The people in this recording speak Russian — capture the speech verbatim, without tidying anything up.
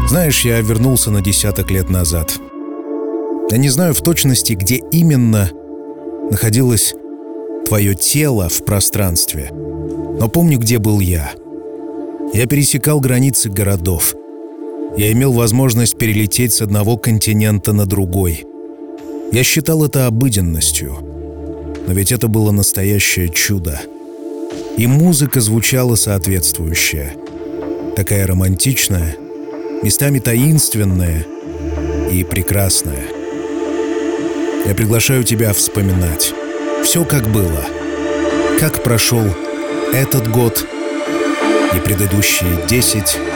Знаешь, я вернулся на десяток лет назад. Я не знаю в точности, где именно находилось твое тело в пространстве, но помню, где был я. Я пересекал границы городов. Я имел возможность перелететь с одного континента на другой. Я считал это обыденностью. Но ведь это было настоящее чудо. И музыка звучала соответствующая. Такая романтичная, местами таинственная и прекрасная. Я приглашаю тебя вспоминать все, как было, как прошел этот год и предыдущие десять